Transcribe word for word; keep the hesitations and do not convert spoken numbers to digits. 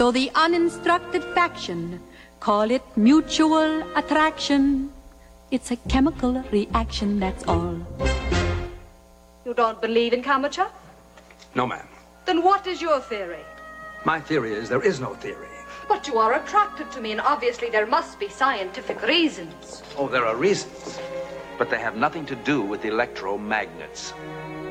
though the uninstructed faction call it mutual attraction. It's a chemical reaction, that's all. You don't believe in Kamacha? No, ma'am. Then what is your theory? My theory is there is no theory. But you are attracted to me, and obviously there must be scientific reasons. Oh, there are reasons. But they have nothing to do with electromagnets.